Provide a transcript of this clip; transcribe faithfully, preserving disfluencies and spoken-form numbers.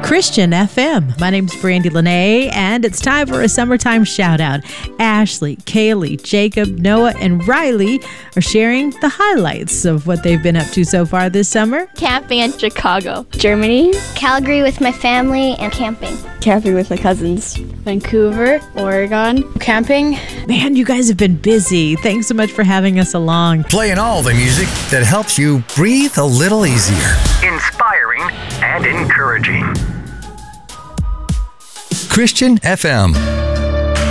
Christian F M. My name's Brandy Lene, and it's time for a summertime shout out. Ashley, Kaylee, Jacob, Noah, and Riley are sharing the highlights of what they've been up to so far this summer. Camping in Chicago, Germany, Calgary with my family and camping. camping with my cousins, Vancouver, Oregon, camping. Man, you guys have been busy. Thanks so much for having us along. Playing all the music that helps you breathe a little easier. Inspiring and encouraging. Christian F M.